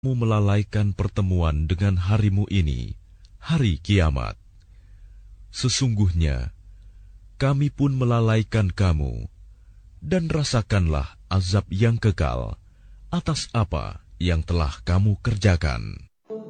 melalaikan pertemuan dengan harimu ini, hari kiamat. Sesungguhnya, kami pun melalaikan kamu, dan rasakanlah azab yang kekal atas apa yang telah kamu kerjakan.